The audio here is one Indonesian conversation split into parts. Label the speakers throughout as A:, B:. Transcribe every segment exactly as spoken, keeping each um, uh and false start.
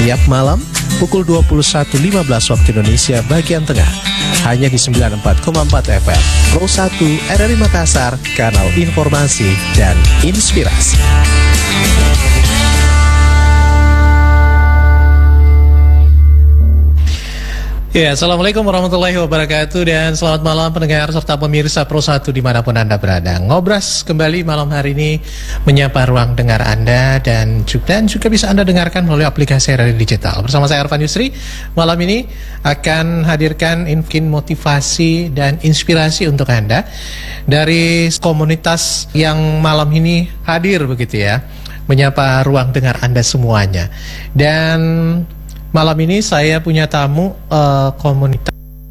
A: setiap malam pukul dua puluh satu lima belas waktu Indonesia bagian tengah. Hanya di sembilan puluh empat koma empat F M Pro satu R R I Makassar, kanal informasi dan inspirasi. Ya, Assalamualaikum warahmatullahi wabarakatuh dan selamat malam pendengar serta pemirsa Pro satu dimanapun Anda berada. Ngobras kembali malam hari ini menyapa ruang dengar Anda dan juga, dan juga bisa Anda dengarkan melalui aplikasi R R I Digital. Bersama saya Arfan Yusri, malam ini akan hadirkan infin motivasi dan inspirasi untuk Anda dari komunitas yang malam ini hadir begitu ya, menyapa ruang dengar Anda semuanya. Dan malam ini saya punya tamu uh, komunitas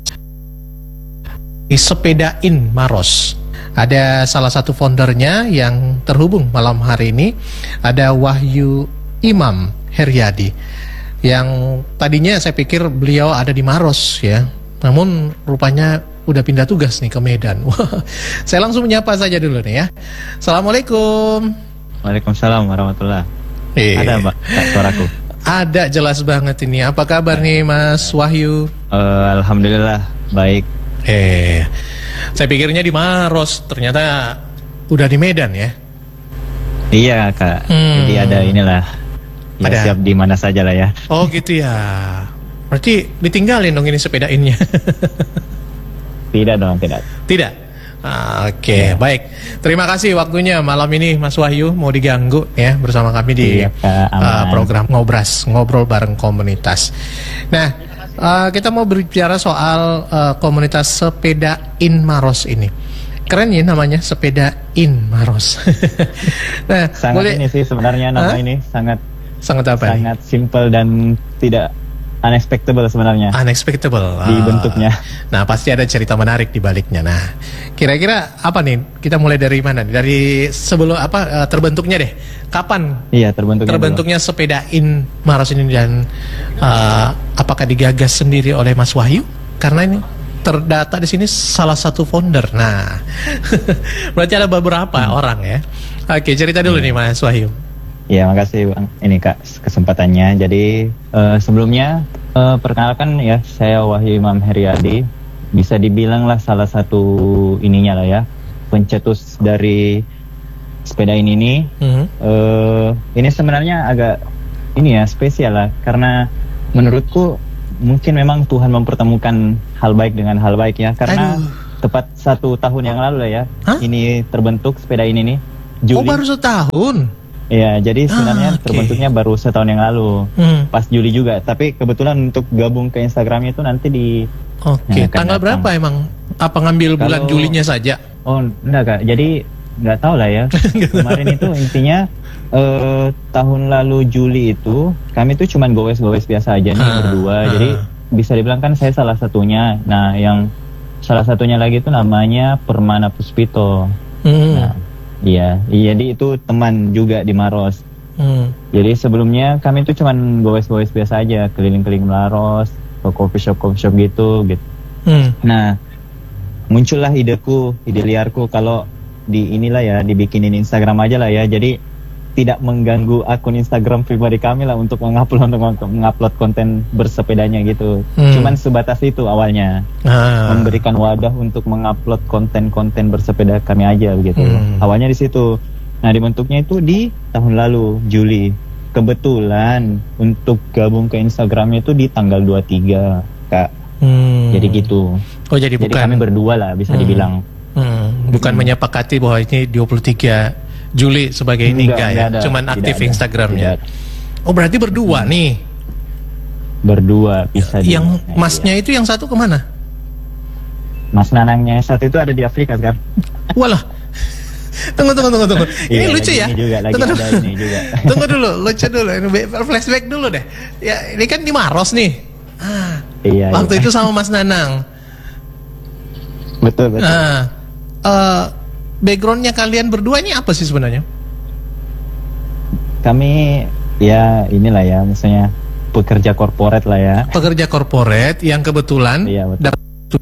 A: Sepedain Maros. Ada salah satu foundernya yang terhubung malam hari ini. Ada Wahyu Imam Heriadi, yang tadinya saya pikir beliau ada di Maros ya, namun rupanya udah pindah tugas nih ke Medan. Saya langsung menyapa saja dulu nih ya. Assalamualaikum.
B: Waalaikumsalam warahmatullahi wabarakatuh.
A: Eh.
B: Ada Mbak suaraku?
A: Ada, jelas banget ini. Apa kabar nih Mas Wahyu?
B: Uh, Alhamdulillah baik.
A: Eh, saya pikirnya di Maros, ternyata udah di Medan ya?
B: Iya Kak. Hmm. Jadi ada inilah. Ya, ada. Siap di mana saja lah ya.
A: Oh gitu ya. Berarti ditinggalin dong ini sepedainnya?
B: Tidak dong, tidak.
A: Tidak. Ah, Oke, okay. Ya. Baik. Terima kasih waktunya malam ini Mas Wahyu, mau diganggu ya bersama kami di
B: iya, Kak,
A: uh, program Ngobras, ngobrol bareng komunitas. Nah, uh, kita mau berbicara soal uh, komunitas Sepedain Maros ini. Keren ya namanya, Sepedain Maros. Nah,
B: sangat boleh... ini sih sebenarnya nama huh? ini sangat
A: sangat apa?
B: Sangat simple dan tidak unexpectable sebenarnya.
A: Unexpectable
B: di bentuknya.
A: Nah, pasti ada cerita menarik di baliknya. Nah, kira-kira apa nih? Kita mulai dari mana? Dari sebelum apa terbentuknya deh. Kapan?
B: Iya, terbentuknya.
A: Terbentuknya dulu. Sepedain Maros ini dan uh, apakah digagas sendiri oleh Mas Wahyu? Karena ini terdata di sini salah satu founder. Nah, berarti ada beberapa hmm. orang ya. Oke, cerita dulu hmm. nih Mas Wahyu.
B: Ya, makasih Bang. Ini Kak kesempatannya. Jadi uh, sebelumnya uh, perkenalkan ya, saya Wahyu Imam Heriadi. Bisa dibilang lah salah satu ininya lah ya, pencetus dari Sepedain ini. Mm-hmm. uh, Ini sebenarnya agak ini ya spesial lah, karena menurutku mungkin memang Tuhan mempertemukan hal baik dengan hal baik ya. Karena Aduh. tepat satu tahun yang lalu lah ya, Hah? ini terbentuk Sepedain ini. Juli.
A: Oh, baru setahun?
B: Iya, jadi sebenarnya ah, okay. terbentuknya baru setahun yang lalu, hmm. pas Juli juga. Tapi kebetulan untuk gabung ke Instagramnya itu nanti di
A: Oke, okay. tanggal datang. Berapa emang? Apa ngambil Kalau, bulan Julinya saja?
B: Oh, enggak Kak, jadi nggak tahu lah ya. Kemarin itu intinya uh, tahun lalu Juli itu kami tuh cuman gowes-gowes biasa aja nih ah, berdua. Ah. Jadi bisa dibilang kan saya salah satunya. Nah, yang salah satunya lagi itu namanya Permana Puspito. Hmm. Nah, Iya, jadi itu teman juga di Maros. Hmm. Jadi sebelumnya kami itu cuman gowes-gowes biasa aja, keliling-keliling Maros, ke coffee shop coffee shop gitu, gitu. Hmm. Nah, muncullah ideku, ide liarku kalau di inilah ya, dibikinin Instagram aja lah ya. Jadi tidak mengganggu akun Instagram pribadi kami lah untuk mengupload untuk mengupload konten bersepedanya gitu. Hmm. Cuman sebatas itu awalnya. Ah. Memberikan wadah untuk mengupload konten-konten bersepeda kami aja begitu. Hmm. Awalnya di situ. Nah, dibentuknya itu di tahun lalu Juli. Kebetulan untuk gabung ke Instagramnya itu di tanggal dua puluh tiga, Kak. Hmm. Jadi gitu.
A: Oh, jadi, jadi bukan
B: kami berdua lah bisa hmm. dibilang.
A: Hmm. Bukan hmm. menyepakati bahwa ini dua puluh tiga Juli sebagai ini enggak, enggak ya, ada, cuman aktif ada, Instagramnya. Oh, berarti berdua hmm. nih.
B: Berdua bisa.
A: Yang di, masnya iya. itu yang satu kemana?
B: Mas Nanangnya satu itu ada di Afrika kan?
A: Walah. Tunggu tunggu tunggu tunggu. Ini iya, lucu ya.
B: Ini juga, lagi
A: tunggu,
B: ada ini juga.
A: Tunggu dulu, lucu dulu. Flashback dulu deh. Ya, ini kan di Maros nih. Ah, iya. Waktu iya. itu sama Mas Nanang.
B: Betul betul.
A: Nah, uh, backgroundnya kalian berdua ini apa sih sebenarnya?
B: Kami ya inilah ya, misalnya pekerja korporat lah ya.
A: Pekerja korporat yang kebetulan
B: iya, dapat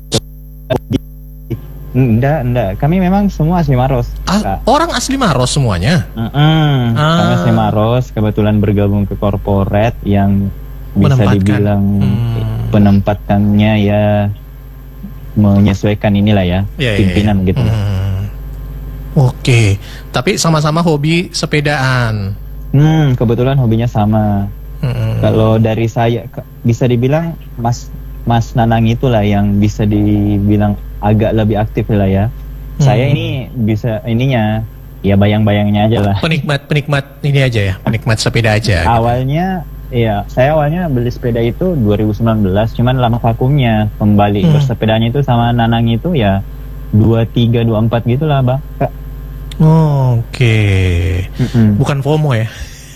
B: enggak, enggak. Kami memang semua asli Maros.
A: Ah, orang asli Maros semuanya?
B: Mm-mm. Ah. Kami asli Maros, kebetulan bergabung ke korporat yang bisa
A: Menempatkan.
B: dibilang
A: Hmm.
B: penempatannya ya menyesuaikan inilah ya,
A: Ya, ya,
B: pimpinan
A: ya.
B: gitu.
A: Hmm. Oke, tapi sama-sama hobi sepedaan.
B: Hmm, kebetulan hobinya sama.
A: Hmm.
B: Kalau dari saya ke- bisa dibilang Mas Mas Nanang itulah yang bisa dibilang agak lebih aktif lah ya. Saya
A: Hmm.
B: ini bisa ininya ya bayang-bayangnya aja lah.
A: Penikmat penikmat ini aja ya, penikmat sepeda aja. gitu.
B: Awalnya iya, saya awalnya beli sepeda itu dua ribu sembilan belas, cuman lama vakumnya kembali
A: Hmm.
B: bersepedanya itu sama Nanang itu ya dua tiga dua empat gitulah, Bang. Kak.
A: Oke,
B: Mm-mm.
A: bukan FOMO ya?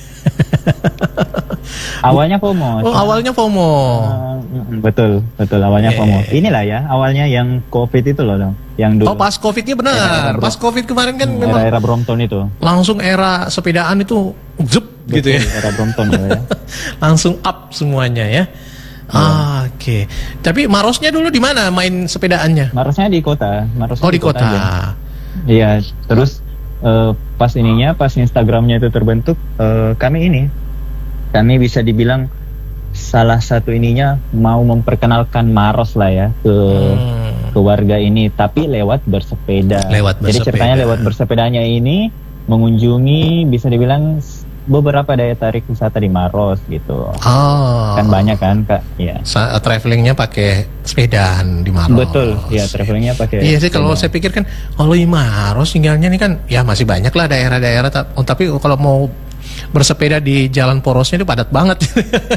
B: Awalnya FOMO.
A: Oh, awalnya FOMO.
B: Uh, mm-mm, betul, betul awalnya
A: Yeah.
B: FOMO. Inilah ya, awalnya yang Covid itu loh, dong. Yang dulu.
A: Oh, pas Covidnya benar.
B: Era-era
A: Pas Covid kemarin kan
B: Hmm,
A: memang
B: era-era Brompton itu.
A: langsung era sepedaan itu zup gitu ya.
B: Betul, era Brompton ya.
A: Langsung up semuanya ya. Ah, Oke. Tapi Marosnya dulu di mana main sepedaannya?
B: Marosnya di kota, Marosnya
A: Oh, di kota.
B: aja. Iya, terus eh, pas ininya, pas Instagramnya itu terbentuk, eh, kami ini, kami bisa dibilang salah satu ininya mau memperkenalkan Maros lah ya ke
A: Hmm.
B: ke warga ini, tapi lewat bersepeda.
A: Lewat
B: Jadi
A: bersepeda.
B: ceritanya lewat bersepedanya ini mengunjungi bisa dibilang s- beberapa daya tarik wisata di Maros gitu.
A: Oh.
B: Kan banyak kan, Kak? Iya.
A: Sa- travelingnya pakai sepedaan di Maros.
B: Betul, ya travelingnya pakai.
A: Iya sih, kalau
B: sepeda.
A: saya pikir kan kalau di Maros tinggalnya nih kan ya masih banyak lah daerah-daerah ta- oh, tapi kalau mau bersepeda di jalan porosnya itu padat banget.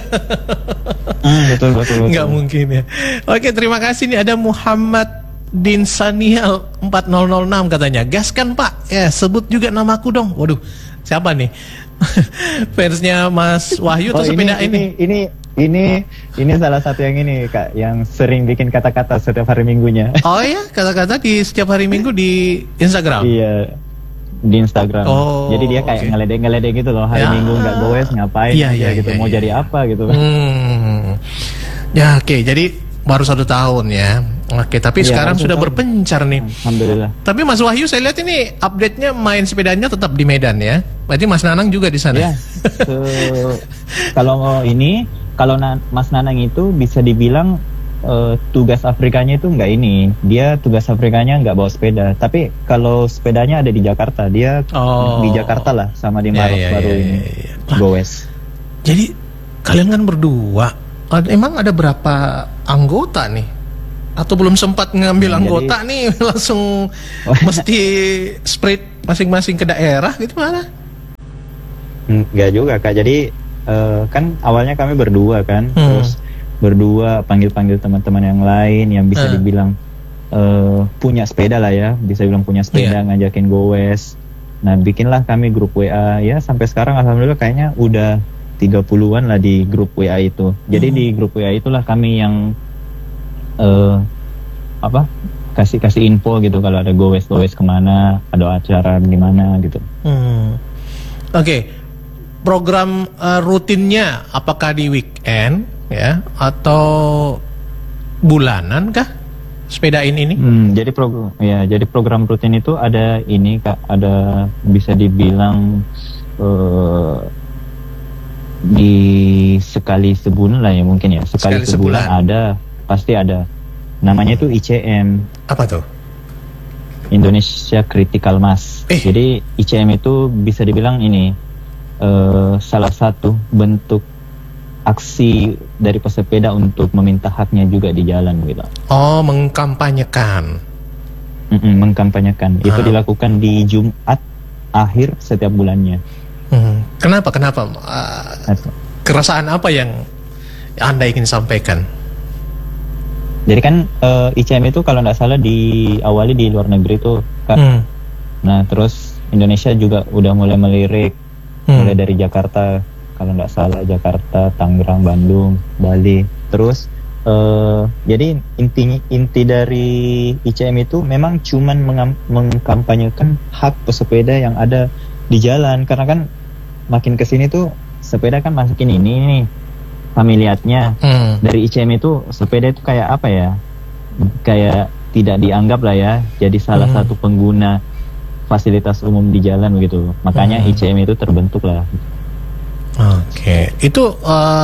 B: Hmm, betul, betul, betul.
A: Nggak mungkin ya. Oke, terima kasih nih ada Muhammad Din Sanial empat nol nol enam katanya. Gas kan Pak? Ya, sebut juga namaku dong. Waduh, siapa nih? Fansnya Mas Wahyu
B: Oh,
A: atau sepeda ini?
B: ini, ini ini ini salah satu yang ini, Kak, yang sering bikin kata-kata setiap hari Minggunya.
A: Oh ya, kata-kata di setiap hari Minggu di Instagram.
B: Iya, di Instagram.
A: Oh,
B: Jadi dia kayak
A: oke.
B: ngeledek-ngeledek gitu loh, hari
A: Ya.
B: Minggu nggak goes ngapain
A: Iya,
B: aja
A: iya,
B: gitu,
A: iya,
B: mau
A: iya.
B: jadi apa gitu.
A: Hmm. Ya oke, jadi baru satu tahun ya. Oke, tapi
B: Iya,
A: sekarang
B: baru
A: sudah
B: satu tahun.
A: berpencar nih.
B: Alhamdulillah.
A: Tapi Mas Wahyu saya lihat ini update-nya main sepedanya tetap di Medan ya. Berarti Mas Nanang juga di sana.
B: Ya, se- kalau ini, kalau Na- Mas Nanang itu bisa dibilang eh, tugas Afrikanya itu nggak ini, dia tugas Afrikanya nggak bawa sepeda, tapi kalau sepedanya ada di Jakarta, dia
A: Oh.
B: di Jakarta lah, sama di
A: Ya,
B: Maros
A: ya,
B: baru
A: ya,
B: ini,
A: ya, ya. Lah,
B: goes.
A: jadi kalian kan berdua. Ad- Emang ada berapa anggota nih? Atau belum sempat ngambil
B: Nah,
A: anggota nih langsung mesti spread masing-masing ke daerah gitu mana?
B: Nggak juga, Kak. Jadi eh, kan awalnya kami berdua kan,
A: Hmm.
B: terus berdua panggil-panggil teman-teman yang lain yang bisa
A: Hmm.
B: dibilang eh, punya sepeda lah ya, bisa bilang punya sepeda,
A: Iya.
B: ngajakin goes. Nah, bikinlah kami grup W A ya, sampai sekarang alhamdulillah kayaknya udah tiga puluhan lah di grup W A itu. Jadi
A: Hmm.
B: di grup W A itulah kami yang eh apa? kasih-kasih info gitu kalau ada goes-goes kemana, ada acara di mana gitu.
A: Hmm. Oke, program eh, rutinnya apakah di weekend ya atau bulanan kah sepedain ini?
B: Hmm, jadi program ya, jadi program rutin itu ada ini, Kak, ada bisa dibilang eh, di sekali sebulan lah ya mungkin ya, sekali,
A: Sekali
B: sebulan,
A: sebulan.
B: ada, pasti ada. Namanya itu I C M,
A: Apa tuh?
B: Indonesia Critical Mass.
A: Eh.
B: Jadi I C M itu bisa dibilang ini eh, salah satu bentuk aksi dari pesepeda untuk meminta haknya juga di jalan gitu.
A: Oh, mengkampanyekan.
B: Mm-mm, mengkampanyekan. Itu
A: Ah.
B: dilakukan di Jumat akhir setiap bulannya.
A: Hmm. Kenapa? Kenapa? Ah, keresahan apa yang Anda ingin sampaikan?
B: Jadi kan eh, I C M itu kalau nggak salah diawali di luar negeri tuh, Kak.
A: Hmm.
B: Nah, terus Indonesia juga udah mulai melirik,
A: Hmm.
B: mulai dari Jakarta, kalau nggak salah Jakarta, Tangerang, Bandung, Bali. Terus eh, jadi inti inti dari I C M itu memang cuman mengam- mengkampanyekan hak pesepeda yang ada di jalan, karena kan makin kesini tuh sepeda kan masukin ini nih, kami lihatnya
A: Hmm.
B: dari I C M itu sepeda itu kayak apa ya, kayak tidak dianggap lah ya jadi salah
A: Hmm.
B: satu pengguna fasilitas umum di jalan begitu, makanya
A: Hmm.
B: I C M itu terbentuk lah.
A: Oke, itu eh,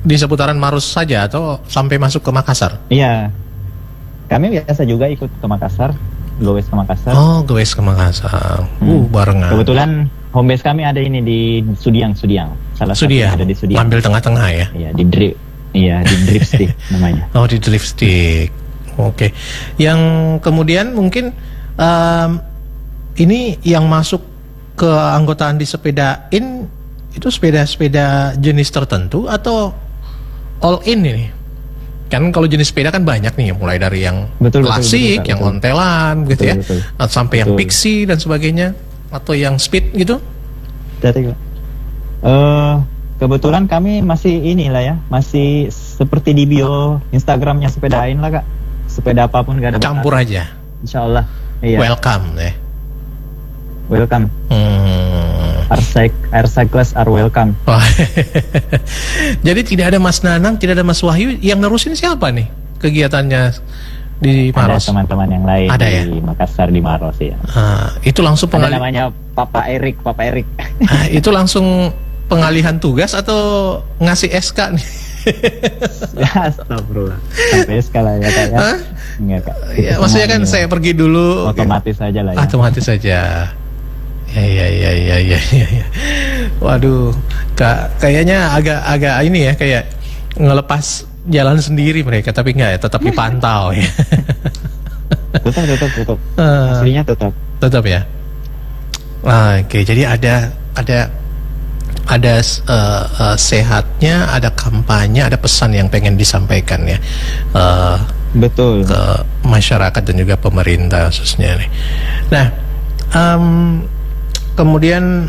A: di seputaran Maros saja atau sampai masuk ke Makassar?
B: Iya, kami biasa juga ikut ke Makassar, gowes ke Makassar.
A: Oh, gowes ke Makassar. Hmm. Uh, barengan.
B: Kebetulan home base kami ada ini di Sudiang, Sudiang. Salah satu
A: Sudiang.
B: ada di Sudiang.
A: Ambil tengah-tengah ya?
B: Iya, di drip. Iya, di Dripstick namanya.
A: Oh, di Dripstick. Oke. Yang kemudian mungkin um, ini yang masuk ke anggotaan di Sepedain itu sepeda-sepeda jenis tertentu atau all in ini? Kan kalau jenis sepeda kan banyak nih, mulai dari yang
B: betul,
A: klasik, betul, betul, yang betul. ontelan gitu betul, ya, betul. sampai betul. yang pixie dan sebagainya, atau yang speed gitu.
B: Jadi, uh, kebetulan kami masih inilah ya, masih seperti di bio Instagramnya Sepedain lah kak. Sepeda apapun gak ada
A: campur batas. Aja.
B: Insya Allah. Iya.
A: Welcome ya.
B: Welcome. Hmm. Our, cyc our cyclists are welcome.
A: Oh. Jadi tidak ada Mas Nanang, tidak ada Mas Wahyu, yang nerusin siapa nih kegiatannya di Maros?
B: Ada teman-teman yang lain
A: ada
B: di
A: ya?
B: Makassar, di Maros ya.
A: Ah, itu langsung pengalih...
B: Ada namanya Papa Erik, Papa Erik.
A: Ah, itu langsung pengalihan tugas atau ngasih S K nih?
B: Ya, astagfirullah. Sampai S K lah ya kak ya.
A: Hah?
B: Enggak kak.
A: Ya, maksudnya kan saya pergi dulu.
B: Otomatis saja lah ya.
A: Otomatis saja. Ya ya ya ya ya ya. Waduh, kak, kayaknya agak-agak ini ya, kayak ngelepas jalan sendiri mereka, tapi enggak ya, tetap dipantau ya.
B: Tetap, tetap, tetap.
A: Uh,
B: Aslinya tetap.
A: Tetap ya. Nah, oke, okay. Jadi ada ada ada uh, uh, sehatnya, ada kampanye, ada pesan yang pengen disampaikan ya. Uh,
B: Betul.
A: Ke masyarakat dan juga pemerintah khususnya nih. Nah, um, kemudian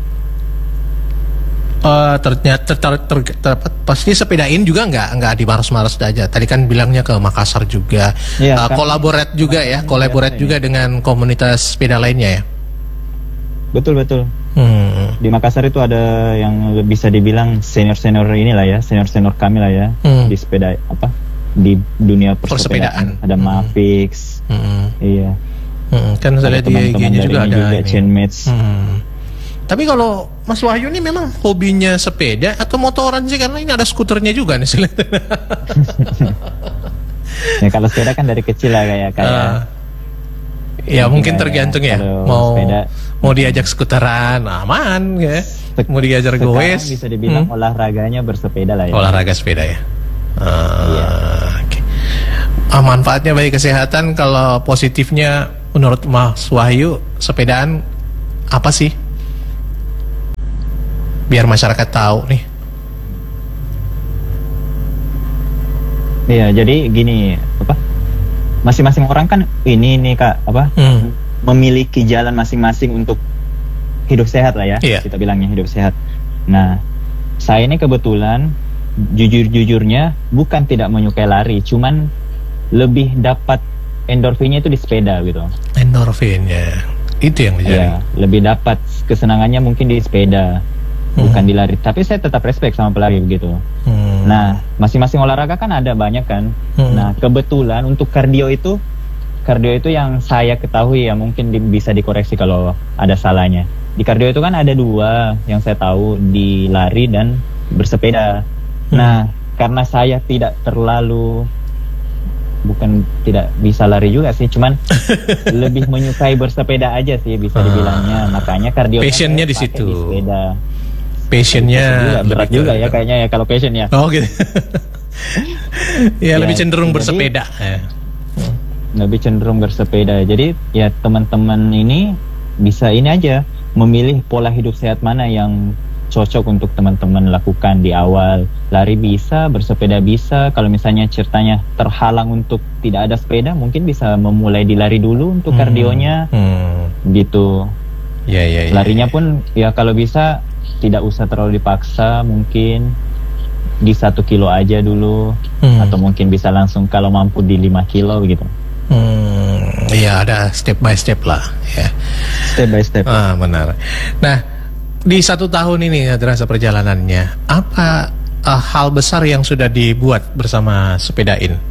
A: uh, ternyata ter, ter, ter, ter, pasti Sepedain juga nggak nggak di Maros-Maros aja. Tadi kan bilangnya ke Makassar juga, ya, uh, kolaborat juga ya, kolaborat juga ya. Dengan komunitas sepeda lainnya ya.
B: Betul betul.
A: Hmm.
B: Di Makassar itu ada yang bisa dibilang senior-senior inilah ya, senior-senior kami lah ya, hmm. di sepeda apa di dunia persepedaan. Ada hmm. Mavix, hmm. iya.
A: Hmm. Kan saya lihat di I G-nya juga ada
B: juga Chainmates.
A: Hmm. Tapi kalau Mas Wahyu ini memang hobinya sepeda atau motoran sih, karena ini ada skuternya juga nih.
B: Ya kalau sepeda kan dari kecil lah kayak kayak. Uh.
A: Ya mungkin tergantung ya, mau
B: sepeda,
A: mau diajak skuteran aman ya, mau diajar goes
B: bisa dibilang hmm. olahraganya bersepeda lah ya.
A: Olahraga sepeda ya. Uh,
B: iya.
A: Okay. Ah, manfaatnya bagi kesehatan, kalau positifnya menurut Mas Wahyu sepedaan apa sih? Biar masyarakat tahu nih.
B: Iya, jadi gini apa? Masing-masing orang kan ini nih kak apa hmm. memiliki jalan masing-masing untuk hidup sehat lah ya, yeah. kita bilangnya hidup sehat. Nah saya ini kebetulan jujur-jujurnya bukan tidak menyukai lari, cuman lebih dapat endorfinnya itu di sepeda gitu.
A: Endorfinnya itu yang menjadi.
B: Ya, lebih dapat kesenangannya mungkin di sepeda. Bukan hmm. di lari, tapi saya tetap respect sama pelari begitu. Hmm. Nah, masing-masing olahraga kan ada banyak kan. Hmm. Nah, kebetulan untuk kardio itu, kardio itu yang saya ketahui ya, mungkin di, bisa dikoreksi kalau ada salahnya. Di kardio itu kan ada dua yang saya tahu, di lari dan bersepeda. Hmm. Nah, karena saya tidak terlalu, bukan tidak bisa lari juga sih, cuman lebih menyukai bersepeda aja sih bisa dibilangnya. Makanya kardio
A: passionnya di situ.
B: Di sepeda.
A: Passionnya
B: berat juga ya kayaknya ya kalau passion ya.
A: Oh gitu. ya, ya lebih cenderung bersepeda.
B: Ya. Lebih cenderung bersepeda. Jadi ya teman-teman ini bisa ini aja memilih pola hidup sehat mana yang cocok untuk teman-teman lakukan di awal. Lari bisa, bersepeda bisa. Kalau misalnya ceritanya terhalang untuk tidak ada sepeda, mungkin bisa memulai di lari dulu untuk hmm. kardionya. Hmm. Gitu.
A: Ya, ya, ya,
B: Larinya
A: ya.
B: pun ya kalau bisa tidak usah terlalu dipaksa, mungkin di satu kilo aja dulu, hmm. atau mungkin bisa langsung kalau mampu di lima kilo gitu.
A: Hmm, iya ada step by step lah, ya.
B: Step by step.
A: Ah benar. Nah di satu tahun ini ya terasa perjalanannya, apa uh, hal besar yang sudah dibuat bersama Sepedain?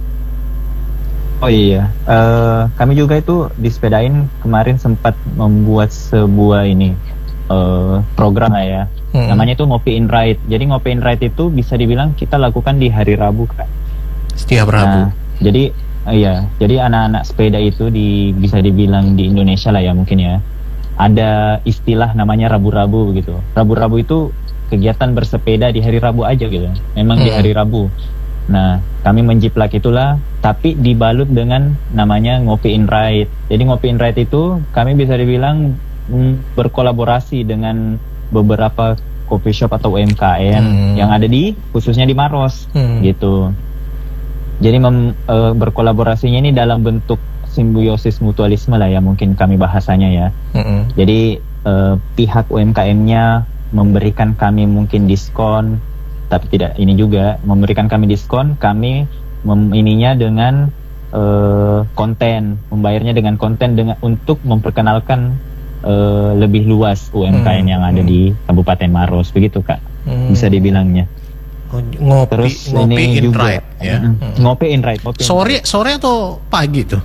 B: Oh iya, uh, kami juga itu di Sepedain kemarin sempat membuat sebuah ini. Uh, program lah ya, Hmm. Namanya itu ngopi in ride. Jadi ngopi in ride itu bisa dibilang kita lakukan di hari Rabu, Kak.
A: Setiap Rabu.
B: Nah, jadi uh, iya, jadi anak-anak sepeda itu di bisa dibilang di Indonesia lah ya mungkin ya. Ada istilah namanya Rabu-Rabu gitu. Rabu-Rabu itu kegiatan bersepeda di hari Rabu aja gitu. Memang hmm. di hari Rabu. Nah, kami menjiplak itulah, tapi dibalut dengan namanya ngopi in ride. Jadi ngopi in ride itu kami bisa dibilang mm, berkolaborasi dengan beberapa coffee shop atau U M K M hmm. yang ada di khususnya di Maros hmm. gitu. Jadi mem, e, berkolaborasinya ini dalam bentuk simbiosis mutualisme lah ya mungkin kami bahasanya ya. Hmm. Jadi e, pihak U M K M-nya memberikan kami mungkin diskon, tapi tidak ini juga memberikan kami diskon, kami mem- ininya dengan uh, konten, membayarnya dengan konten dengan untuk memperkenalkan uh, lebih luas U M K M hmm. yang ada hmm. di Kabupaten Maros, begitu Kak, hmm. bisa dibilangnya.
A: Ngopi,
B: Terus
A: ngopi
B: ini
A: in
B: juga,
A: ride, ya.
B: Hmm. Ngopi in ride. Ngopi in
A: sore,
B: ride.
A: sore atau pagi tuh?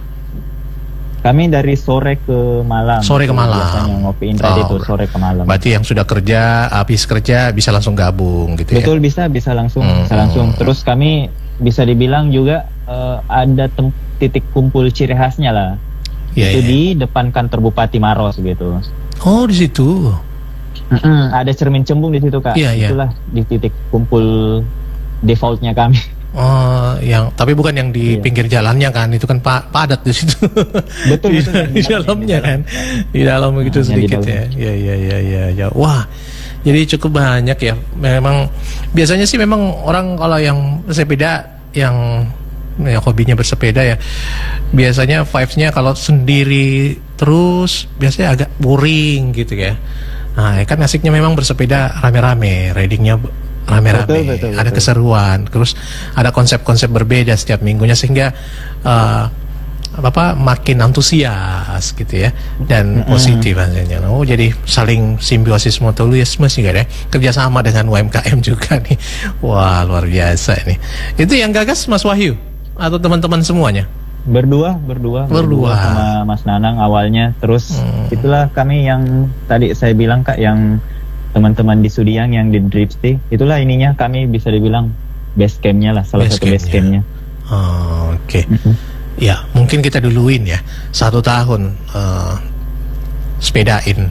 B: Kami dari sore ke malam.
A: Sore ke malam.
B: Biasanya ngopi in ride oh, itu sore ke malam.
A: Berarti yang sudah kerja, habis kerja bisa langsung gabung gitu.
B: Betul,
A: ya?
B: bisa bisa langsung,
A: hmm.
B: bisa langsung. Terus kami bisa dibilang juga uh, ada tem- titik kumpul ciri khasnya lah. Yeah, itu yeah. di depan kantor Bupati Maros gitu.
A: Oh, di situ.
B: Mm-mm, ada cermin cembung di situ Kak. Yeah, yeah. Itulah di titik kumpul defaultnya kami.
A: Oh, yang tapi bukan yang di iya. pinggir jalannya kan, itu kan pa, padat di situ.
B: Betul,
A: di,
B: betul.
A: Di, di dalamnya kan, di dalam begitu nah, sedikit ya. Ya, ya, ya, ya, ya. Wah, jadi cukup banyak ya. Memang biasanya sih memang orang kalau yang sepeda, yang ya, hobinya bersepeda ya, biasanya vibes-nya kalau sendiri terus biasanya agak boring gitu ya. Nah, kan asiknya memang bersepeda rame-rame, ridingnya rame-rame, betul, betul, ada betul. Keseruan, terus ada konsep-konsep berbeda setiap minggunya sehingga uh, apa makin antusias gitu ya dan mm-hmm. positif hasilnya. Oh, jadi saling simbiosis mutualisme sih kan ya, kerjasama dengan U M K M juga nih. Wah, luar biasa ini. Itu yang gagas Mas Wahyu atau teman-teman semuanya?
B: Berdua, berdua,
A: berdua,
B: berdua sama Mas Nanang awalnya. Terus hmm. itulah kami yang tadi saya bilang Kak, yang teman-teman di Sudiang yang di Dripstick, itulah ininya kami bisa dibilang base camp-nya lah, salah base satu base camp-nya.
A: Oh, oke. Okay. Mm-hmm. Ya, mungkin kita duluin ya, satu tahun uh, sepedain.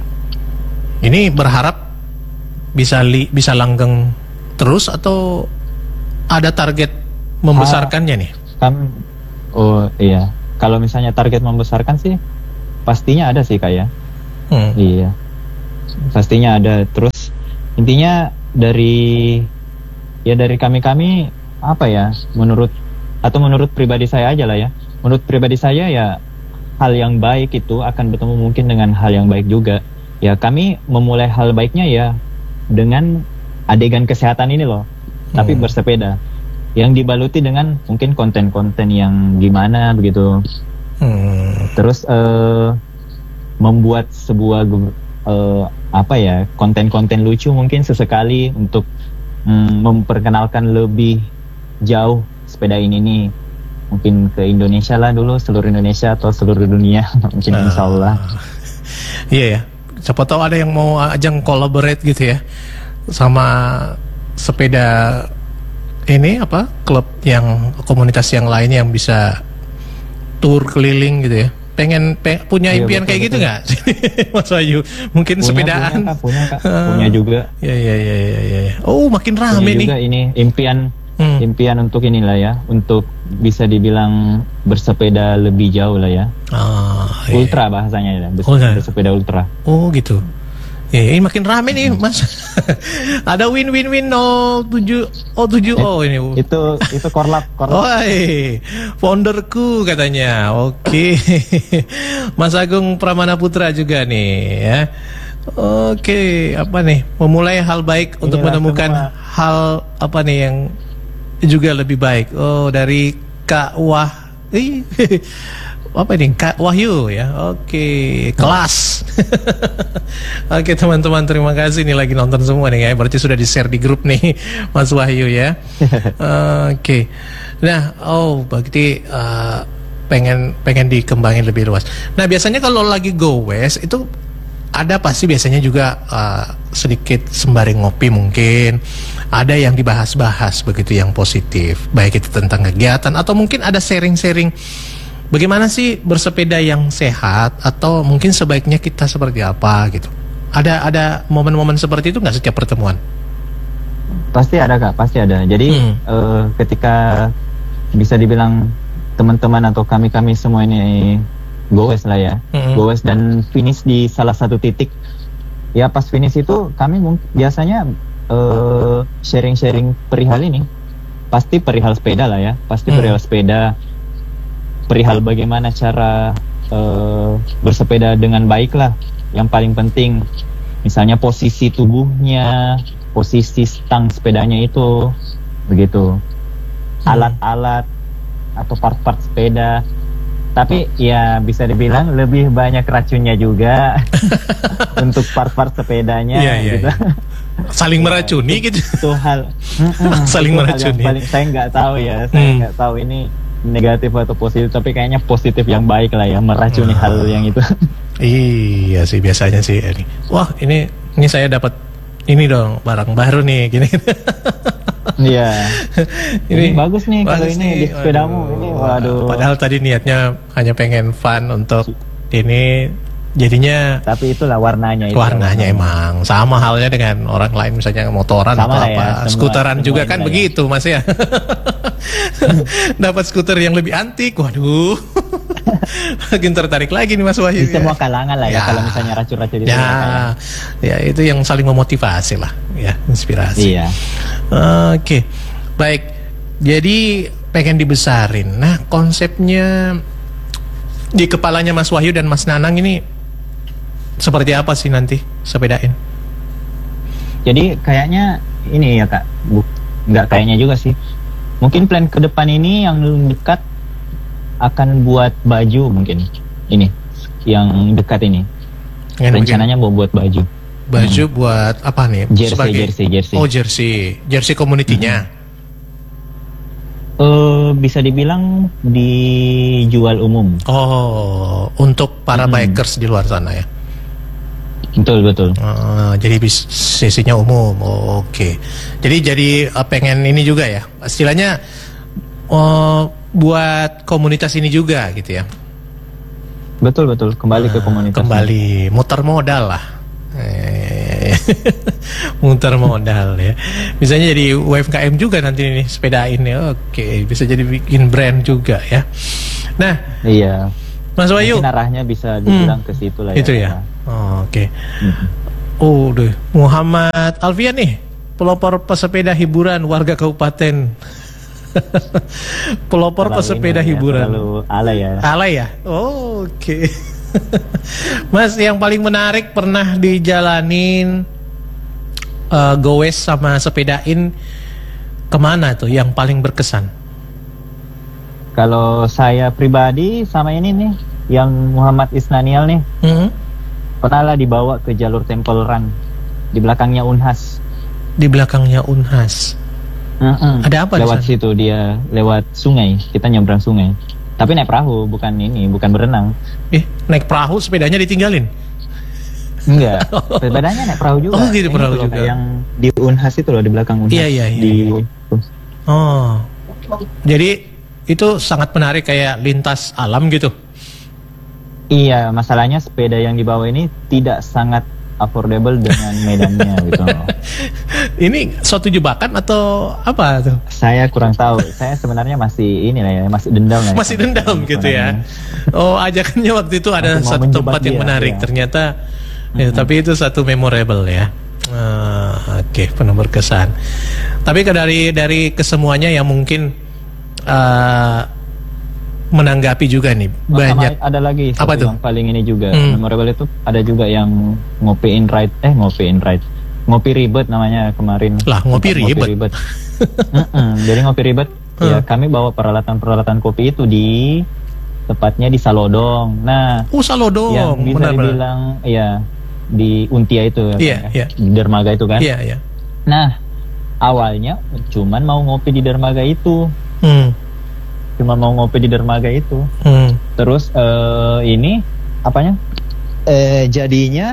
A: Ini berharap bisa li, bisa langgeng terus atau ada target membesarkannya ah, nih?
B: Kan, oh iya, kalau misalnya target membesarkan sih, pastinya ada sih Kak ya. Hmm. Iya. Pastinya ada. Terus intinya dari ya dari kami-kami apa ya, menurut atau menurut pribadi saya aja lah ya, menurut pribadi saya ya hal yang baik itu akan bertemu mungkin dengan hal yang baik juga ya. Kami memulai hal baiknya ya dengan adegan kesehatan ini loh, hmm. tapi bersepeda yang dibaluti dengan mungkin konten-konten yang gimana begitu. hmm. Terus uh, membuat sebuah uh, apa ya, konten-konten lucu mungkin sesekali untuk mm, memperkenalkan lebih jauh sepeda ini nih, mungkin ke Indonesia lah dulu, seluruh Indonesia atau seluruh dunia mungkin uh, insya Allah.
A: Iya ya, siapa tahu ada yang mau ajang collaborate gitu ya sama sepeda ini apa, klub yang komunitas yang lainnya yang bisa tour keliling gitu ya. Pengen, pengen punya
B: iya,
A: impian
B: betul,
A: kayak gitu nggak, Mas Wahyu? Mungkin
B: punya,
A: sepedaan.
B: Punya, Kak, punya, Kak. punya juga.
A: Ya, ya, ya, ya, ya. Oh, makin rame
B: punya
A: nih.
B: Juga ini impian, hmm. impian untuk inilah ya, untuk bisa dibilang bersepeda lebih jauh lah ya. Ah, ultra iya. bahasanya ya, bers- oh, bersepeda ultra.
A: Oh, gitu. Ya, ini makin rame nih Mas. Ada win-win-win nol tujuh oh tujuh oh ini.
B: Itu itu korlap, korlap.
A: Oh, iya. Founderku katanya. Oke. Mas Agung Pramana Putra juga nih ya. Oke, apa nih? Memulai hal baik untuk Inilah menemukan semua. hal apa nih yang juga lebih baik. Oh, dari Kak Wah. Apa ini? Kak Wahyu ya. Oke, kelas. Oke, teman-teman, terima kasih nih lagi nonton semua nih ya. Berarti sudah di-share di grup nih Mas Wahyu ya. Oke. Nah, oh, berarti uh, pengen pengen dikembangin lebih luas. Nah, biasanya kalau lagi go west itu ada pasti biasanya juga uh, sedikit sembari ngopi mungkin. Ada yang dibahas-bahas begitu yang positif, baik itu tentang kegiatan atau mungkin ada sharing-sharing bagaimana sih bersepeda yang sehat atau mungkin sebaiknya kita seperti apa gitu. Ada ada momen-momen seperti itu nggak setiap pertemuan?
B: Pasti ada Kak, pasti ada. Jadi hmm. uh, ketika bisa dibilang teman-teman atau kami-kami semua ini goes lah ya, hmm. goes dan finish di salah satu titik. Ya pas finish itu kami mungkin biasanya Uh, sharing-sharing perihal ini pasti perihal sepeda lah ya, pasti hmm. perihal sepeda, perihal bagaimana cara uh, bersepeda dengan baik lah. Yang paling penting misalnya posisi tubuhnya, posisi stang sepedanya itu begitu, hmm. alat-alat atau part-part sepeda. Tapi ya bisa dibilang lebih banyak racunnya juga untuk part-part sepedanya yeah, yeah, gitu. Yeah.
A: Saling meracuni gitu.
B: Itu hal
A: saling
B: itu
A: meracuni.
B: Hal yang paling, saya nggak tahu ya, saya nggak hmm. tahu ini negatif atau positif, tapi kayaknya positif yang baik lah ya, meracuni hmm. hal yang itu.
A: Iya sih biasanya sih ini. Wah ini ini saya dapat ini dong barang baru nih gini.
B: Iya.
A: ini,
B: ini bagus nih kalau ini
A: nih.
B: di sepedamu ini. Waduh.
A: Padahal tadi niatnya hanya pengen fun untuk ini. Jadinya
B: tapi itulah warnanya itu.
A: Warnanya emang sama halnya dengan orang lain misalnya motoran
B: sama
A: atau
B: ya,
A: apa,
B: semua,
A: skuteran
B: semua
A: juga kan
B: ya.
A: Begitu Mas ya. Dapat skuter yang lebih antik, waduh. Makin tertarik lagi nih Mas Wahyu.
B: Di semua kalangan lah ya, ya kalau misalnya racun-racun itu.
A: Ya, ya, ya itu yang saling memotivasi lah, ya inspirasi.
B: Iya.
A: Oke, baik. Jadi pengen dibesarin. Nah konsepnya di kepalanya Mas Wahyu dan Mas Nanang ini seperti apa sih nanti sepedain?
B: Jadi kayaknya ini ya Kak, Bu, nggak kayaknya juga sih. Mungkin plan ke depan ini yang dekat akan buat baju mungkin. Ini yang dekat ini. Yang rencananya mau buat baju.
A: Baju hmm. buat apa nih?
B: Jersey,
A: Sebagai...
B: jersey, jersey.
A: Oh jersey, jersey community-nya.
B: Hmm. Uh, bisa dibilang dijual umum.
A: Oh, untuk para hmm. bikers di luar sana ya.
B: Betul betul.
A: Uh, jadi bis sesinya umum. Oh, oke. Okay. Jadi jadi uh, pengen ini juga ya. Istilahnya uh, buat komunitas ini juga gitu ya.
B: Betul betul. Kembali uh, ke komunitas.
A: Kembali muter modal lah. Muter modal ya. Misalnya jadi U M K M juga nanti nih sepedain ya. Oke, okay. Bisa jadi bikin brand juga ya. Nah,
B: iya.
A: Mas Wahyu.
B: Mungkin arahnya bisa dibilang hmm, ke situ lah ya.
A: Itu ya. Oh, oke. Okay. Mm-hmm. Oh, deh. Muhammad Alfian nih, pelopor pesepeda hiburan warga kabupaten. Pelopor terlalu pesepeda ya, hiburan.
B: Terlalu alay ya.
A: Alay ya. Oh, oke. Okay. Mas, yang paling menarik pernah dijalanin uh, goes sama sepedain kemana tuh? Yang paling berkesan?
B: Kalau saya pribadi sama ini nih, yang Muhammad Isnanial nih. Mm-hmm. Pernah lah dibawa ke jalur Temple Run di belakangnya Unhas.
A: Di belakangnya Unhas.
B: Mm-mm.
A: Ada apa?
B: Lewat situ dia lewat sungai. Kita nyebrang sungai. Tapi naik perahu, bukan ini, bukan berenang.
A: Eh, naik perahu sepedanya ditinggalin?
B: Enggak. Sepedanya naik perahu juga.
A: Oh, gitu perahu
B: juga.
A: juga.
B: Yang di Unhas itu loh, di belakang Unhas.
A: Iya, iya, iya. Di... Oh. Jadi itu sangat menarik kayak lintas alam gitu.
B: Iya, masalahnya sepeda yang dibawa ini tidak sangat affordable dengan medannya gitu.
A: Ini suatu jebakan atau apa tuh?
B: Saya kurang tahu. Saya sebenarnya masih ini lah ya, masih dendam lah.
A: Masih ya, dendam gitu ya. Oh, ajakannya waktu itu ada satu tempat yang dia, menarik ya. Ternyata mm-hmm. ya, tapi itu satu memorable ya. Uh, Oke, okay, penuh berkesan. Tapi dari dari kesemuanya yang mungkin uh, menanggapi juga nih oh, banyak.
B: Ada lagi
A: apa tuh?
B: Yang paling ini juga
A: hmm.
B: memorable itu ada juga yang ngopiin ride eh ngopiin ride ngopi ribet namanya kemarin.
A: Lah ngopi ribet.
B: Ngopi ribet. Jadi ngopi ribet hmm. ya kami bawa peralatan-peralatan kopi itu di tepatnya di Salodong. Nah,
A: oh Salodong.
B: Yang bisa benar, dibilang benar. Ya di Untia itu
A: yeah,
B: ya,
A: yeah.
B: di dermaga itu kan.
A: Iya, yeah, iya. Yeah.
B: Nah, awalnya cuman mau ngopi di dermaga itu.
A: Hmm.
B: Cuma mau ngopi di dermaga itu.
A: Hmm.
B: Terus uh, ini apanya? Eh, jadinya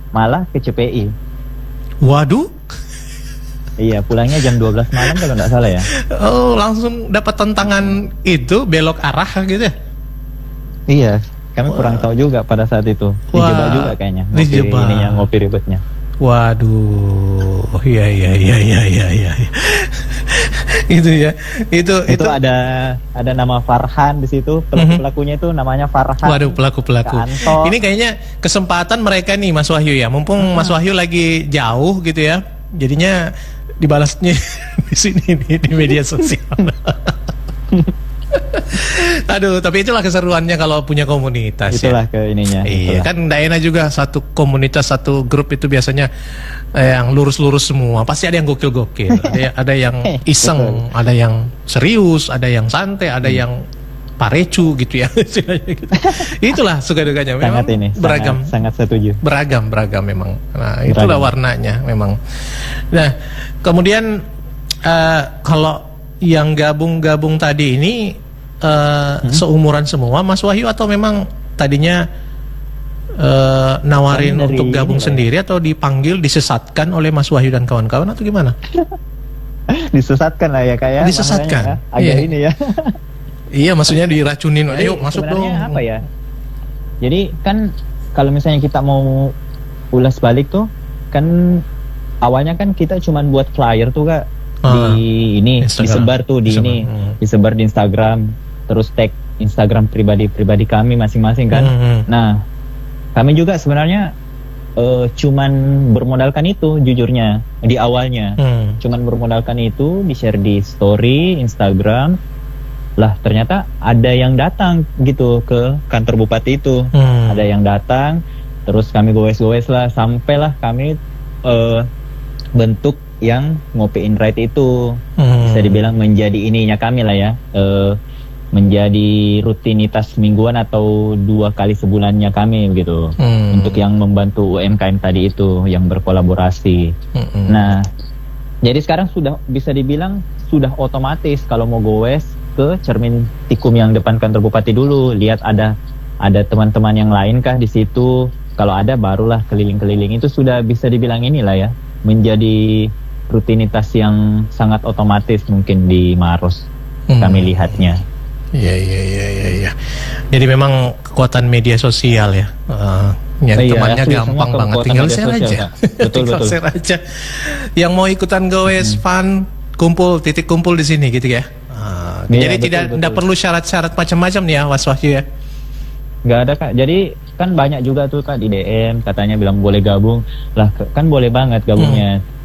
B: malah ke C P I.
A: Waduh.
B: Iya, pulangnya jam dua belas malam kalau nggak salah ya.
A: Oh, langsung dapat tantangan itu belok arah gitu ya?
B: Iya, kami kurang tahu juga pada saat itu. Dijebak
A: Wah,
B: juga kayaknya. Ngopi
A: dijebak.
B: ininya, ngopi ribetnya.
A: Waduh, iya iya iya iya iya iya. Itu ya, itu
B: Itu,
A: itu.
B: ada ada nama Farhan di situ. Pelaku pelakunya itu namanya Farhan.
A: Waduh, pelaku pelaku.
B: Kanto.
A: Ini kayaknya kesempatan mereka nih, Mas Wahyu ya. Mumpung Mas Wahyu lagi jauh gitu ya, jadinya dibalasnya di sini nih, di media sosial. Aduh, tapi itulah keseruannya kalau punya komunitas.
B: Itulah
A: ya.
B: ke ininya.
A: Iya,
B: itulah.
A: kan nggak enak juga satu komunitas, satu grup itu biasanya eh, yang lurus-lurus semua. Pasti ada yang gokil-gokil, ada, ada yang iseng,
B: Betul.
A: ada yang serius, ada yang santai, ada
B: Hmm.
A: yang parecu gitu ya. Itulah suka dukanya. Memang
B: Sangat ini,
A: beragam,
B: sangat, sangat setuju.
A: beragam, beragam memang. Nah, itulah
B: Beragam.
A: warnanya memang. Nah, kemudian eh, kalau yang gabung-gabung tadi ini eh,
B: Hmm?
A: seumuran semua, Mas Wahyu, atau memang tadinya eh, nawarin
B: Kami dari
A: untuk gabung
B: ini lah ya.
A: sendiri atau dipanggil, disesatkan oleh Mas Wahyu dan kawan-kawan atau gimana?
B: Disesatkan lah ya kayak.
A: Disesatkan.
B: Agak
A: Iya.
B: ini ya.
A: Iya, maksudnya diracunin,
B: Jadi
A: ayo masuk dong.
B: sebenarnya apa ya? Jadi kan kalau misalnya kita mau ulas balik tuh, kan awalnya kan kita cuman buat flyer tuh Kak.
A: Ah,
B: Di ini
A: Instagram.
B: disebar tuh di
A: Disebar,
B: ini,
A: hmm.
B: disebar di Instagram, terus tag Instagram pribadi-pribadi kami masing-masing kan.
A: Hmm, hmm.
B: Nah, kami juga sebenarnya eh, cuman bermodalkan itu jujurnya di awalnya.
A: Hmm.
B: Cuman bermodalkan itu, di-share di story Instagram. Lah ternyata ada yang datang gitu ke kantor bupati itu.
A: Hmm.
B: Ada yang datang, terus kami goes-goes lah, sampailah kami eh, bentuk yang ngopiin ride itu.
A: Hmm.
B: Bisa dibilang menjadi ininya kami lah ya, eh, menjadi rutinitas mingguan atau dua kali sebulannya kami gitu.
A: Hmm.
B: Untuk yang membantu U M K M tadi itu, yang berkolaborasi.
A: Hmm.
B: Nah, jadi sekarang sudah bisa dibilang sudah otomatis kalau mau goes ke cermin tikum yang depan kantor bupati dulu, lihat ada ada teman-teman yang lain kah di situ. Kalau ada barulah keliling-keliling. Itu sudah bisa dibilang inilah ya, menjadi rutinitas yang sangat otomatis mungkin di Maros.
A: Hmm.
B: Kami lihatnya.
A: Iya iya iya iya. Ya. Jadi memang kekuatan media sosial ya. Uh, nyari
B: Iya,
A: temannya
B: asli,
A: gampang
B: semua
A: banget.
B: kekuatan
A: Tinggal
B: media
A: share
B: sosial,
A: aja.
B: Kak. Betul,
A: Tinggal
B: betul.
A: share aja. Yang mau ikutan goes, fun, kumpul, titik kumpul di sini gitu ya. Uh,
B: Iya,
A: jadi
B: betul,
A: tidak
B: betul.
A: tidak perlu syarat-syarat macam-macam nih ya, Mas Wahyu ya.
B: Nggak ada Kak. Jadi kan banyak juga tuh Kak di D M katanya bilang boleh gabung. Lah kan boleh banget gabungnya.